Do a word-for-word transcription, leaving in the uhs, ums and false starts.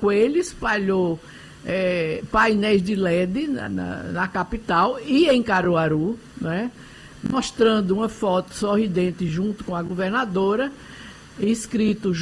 Coelho espalhou é, painéis de L E D na, na, na capital e em Caruaru, né, mostrando uma foto sorridente junto com a governadora, escrito